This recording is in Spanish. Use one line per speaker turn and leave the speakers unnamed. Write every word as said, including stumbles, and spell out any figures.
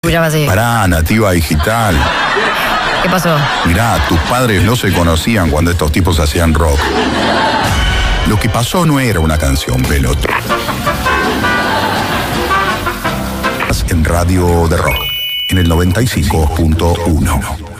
Escuchaba así.
Pará, Nativa Digital.
¿Qué pasó?
Mirá, tus padres no se conocían cuando estos tipos hacían rock. Lo que pasó no era una canción, Veloto. En Radio de Rock, en el noventa y cinco punto uno.